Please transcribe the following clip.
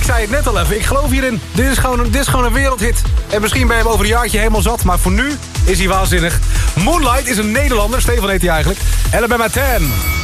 Ik zei het net al even, ik geloof hierin. Dit is gewoon een wereldhit. En misschien ben je hem over een jaartje helemaal zat, maar voor nu is hij waanzinnig. Moonlight is een Nederlander, Stefan heet hij eigenlijk. Alabama 10.